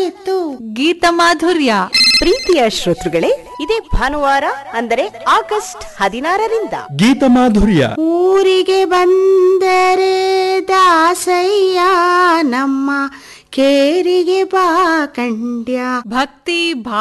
ಹೊರಗಿತ್ತು ಗೀತ ಮಾಧುರ್ಯ. ಪ್ರೀತಿಯ ಶ್ರೋತೃಗಳೇ, ಇದೇ ಭಾನುವಾರ ಅಂದರೆ ಆಗಸ್ಟ್ 16ರಿಂದ ಗೀತ ಮಾಧುರ್ಯ. ಊರಿಗೆ ಬಂದರೆ ದಾಸಯ್ಯ ನಮ್ಮ ಕೇರಿಗೆ ಬಾ ಕಂಡ್ಯ. ಭಕ್ತಿ